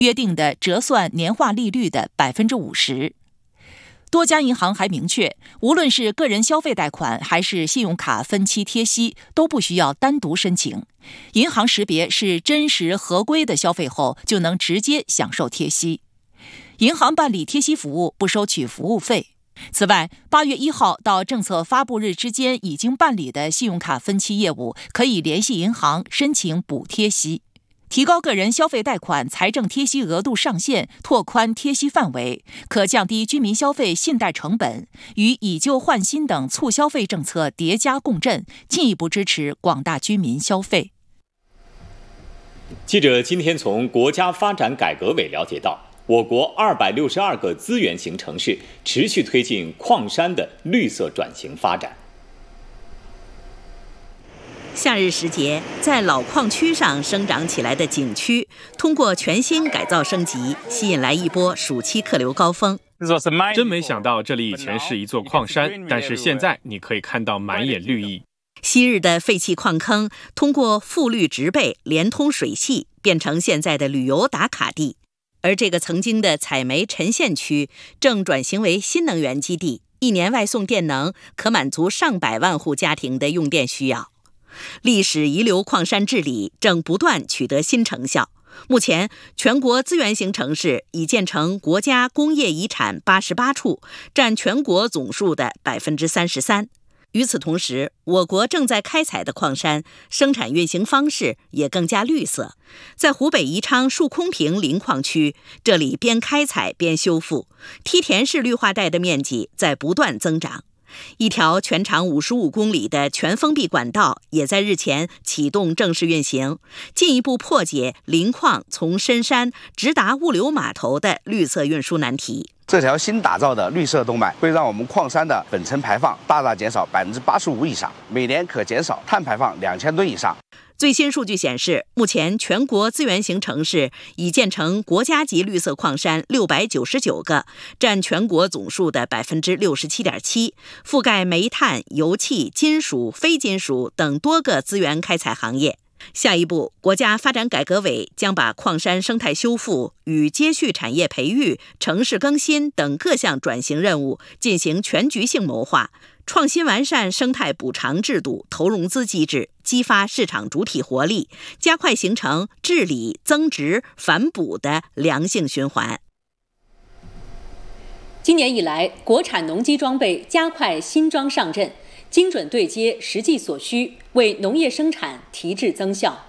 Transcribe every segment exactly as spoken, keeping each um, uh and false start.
约定的折算年化利率的百分之五十。多家银行还明确，无论是个人消费贷款还是信用卡分期贴息，都不需要单独申请。银行识别是真实合规的消费后，就能直接享受贴息。银行办理贴息服务不收取服务费。此外，八月一号到政策发布日之间已经办理的信用卡分期业务，可以联系银行申请补贴息。提高个人消费贷款财政贴息额度上限，拓宽贴息范围，可降低居民消费信贷成本，与以旧换新等促消费政策叠加共振，进一步支持广大居民消费。 记者今天从国家发展改革委了解到，我国二百六十二个资源型城市持续推进矿山的绿色转型发展。 夏日时节，在老矿区上生长起来的景区，通过全新改造升级，吸引来一波暑期客流高峰。 真没想到这里以前是一座矿山，但是现在你可以看到满眼绿意。 昔日的废弃矿坑，通过复绿植被连通水系，变成现在的旅游打卡地。而这个曾经的采煤沉陷区，正转型为新能源基地，一年外送电能可满足上百万户家庭的用电需要。历史遗留矿山治理正不断取得新成效。目前，全国资源型城市已建成国家工业遗产八十八处，占全国总数的百分之三十三。与此同时，我国正在开采的矿山生产运行方式也更加绿色。在湖北宜昌树空坪林矿区，这里边开采边修复，梯田式绿化带的面积在不断增长。一条全长五十五公里的全封闭管道也在日前启动正式运行，进一步破解林矿从深山直达物流码头的绿色运输难题。 这条新打造的绿色动脉会让我们矿山的本层排放大大减少百分之八十五以上，每年可减少碳排放两千吨以上。 最新数据显示，目前全国资源型城市已建成国家级绿色矿山六百九十九个，占全国总数的百分之六十七点七，覆盖煤炭、油气、金属、非金属等多个资源开采行业。下一步，国家发展改革委将把矿山生态修复与接续产业培育、城市更新等各项转型任务进行全局性谋划，创新完善生态补偿制度、投融资机制，激发市场主体活力，加快形成治理、增值、反哺的良性循环。 今年以来，国产农机装备加快新装上阵，精准对接实际所需，为农业生产提质增效。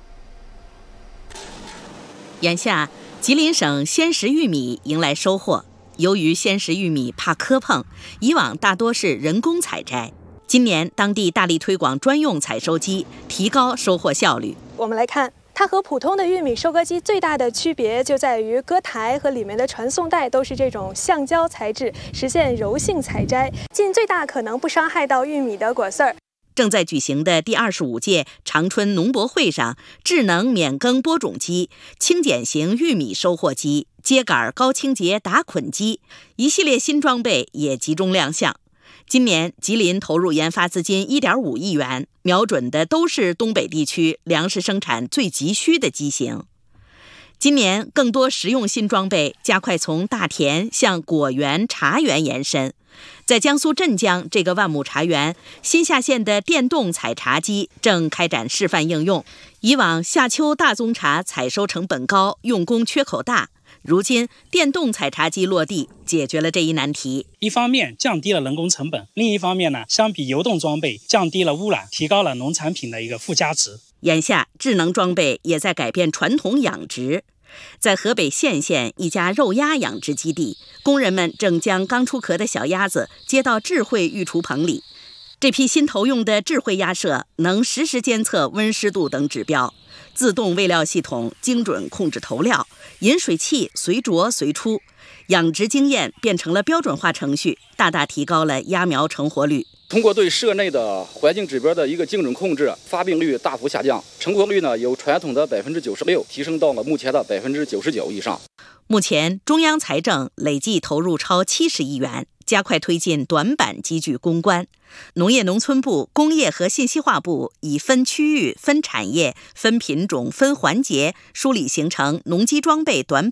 眼下，吉林省鲜食玉米迎来收获。由于鲜食玉米怕磕碰，以往大多是人工采摘。今年，当地大力推广专用采收机，提高收获效率。 我们来看，它和普通的玉米收割机最大的区别就在于割台和里面的传送带都是这种橡胶材质，实现柔性采摘，尽最大可能不伤害到玉米的果丝儿。 正在举行的第二十五届长春农博会上，智能免耕播种机、轻减型玉米收获机、秸秆高清洁打捆机一系列新装备也集中亮相。今年，吉林投入研发资金 一点五亿元，瞄准的都是东北地区粮食生产最急需的机型。今年，更多实用新装备加快从大田向果园、茶园延伸。在江苏镇江这个万亩茶园，新下线的电动采茶机正开展示范应用。以往夏秋大宗茶采收成本高，用工缺口大，如今电动采茶机落地，解决了这一难题。 一方面降低了人工成本，另一方面呢，相比流动装备，降低了污染，提高了农产品的一个附加值。 眼下，智能装备也在改变传统养殖。在河北献县一家肉鸭养殖基地，工人们正将刚出壳的小鸭子接到智慧育雏棚里。这批新投用的智慧鸭舍能实时监测温湿度等指标，自动喂料系统精准控制投料，饮水器随着随出，养殖经验变成了标准化程序，大大提高了鸭苗成活率。 通过对舍内的环境指标的一个精准控制，发病率大幅下降，成活率呢由传统的百分之九十六提升到了目前的百分之九十九以上。 目前，中央财政累计投入超七十亿元，加快推进短板机具攻关。农业农村部、工业和信息化部以分区域、分产业、分品种、分环节梳理形成农机装备短板